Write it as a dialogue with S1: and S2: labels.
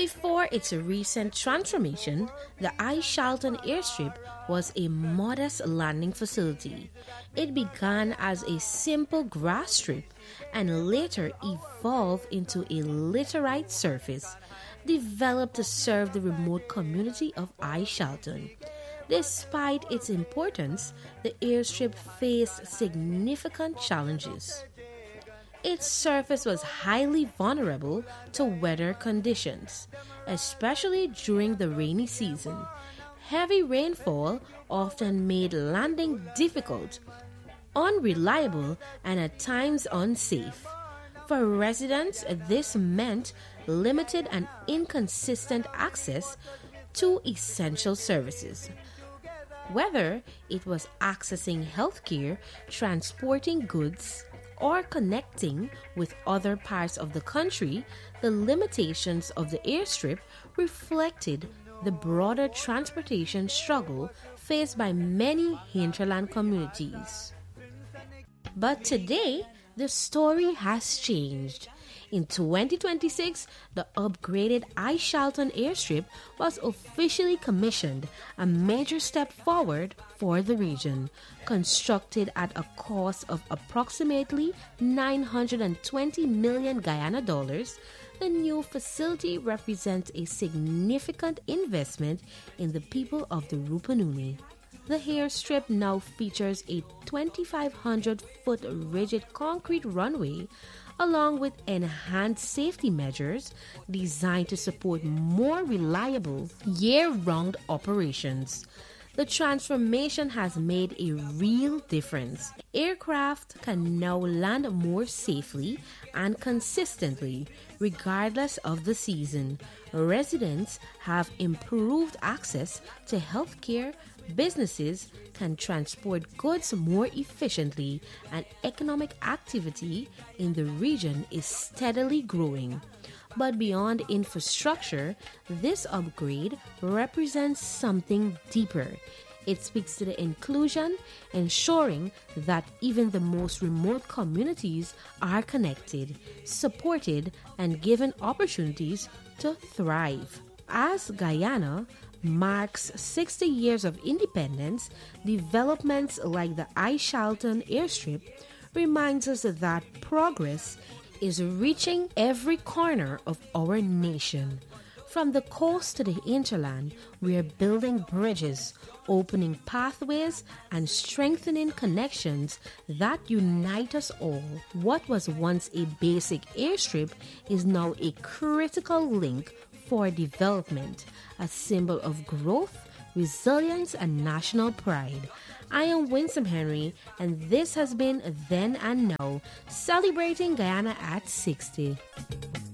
S1: Before its recent transformation, the I-Shalton airstrip was a modest landing facility. It began as a simple grass strip and later evolved into a laterite surface, developed to serve the remote community of I-Shalton. Despite its importance, the airstrip faced significant challenges. Its surface was highly vulnerable to weather conditions, especially during the rainy season. Heavy rainfall often made landing difficult, unreliable, and at times unsafe. For residents, this meant limited and inconsistent access to essential services. Whether it was accessing healthcare, transporting goods, or connecting with other parts of the country, the limitations of the airstrip reflected the broader transportation struggle faced by many hinterland communities. But today, the story has changed. In 2026, the upgraded I-Shalton airstrip was officially commissioned, a major step forward for the region. Constructed at a cost of approximately 920 million Guyana dollars, the new facility represents a significant investment in the people of the Rupununi. The airstrip now features a 2,500-foot rigid concrete runway, along with enhanced safety measures designed to support more reliable year-round operations. The transformation has made a real difference. Aircraft can now land more safely and consistently, regardless of the season. Residents have improved access to healthcare, businesses can transport goods more efficiently, and economic activity in the region is steadily growing. But beyond infrastructure, this upgrade represents something deeper. It speaks to the inclusion, ensuring that even the most remote communities are connected, supported, and given opportunities to thrive. As Guyana marks 60 years of independence, developments like the I-Shalton airstrip reminds us that progress is reaching every corner of our nation. From the coast to the hinterland, we are building bridges, opening pathways, and strengthening connections that unite us all. What was once a basic airstrip is now a critical link for development, a symbol of growth, resilience, and national pride. I am Winsome Henry, and this has been Then and Now, celebrating Guyana at 60.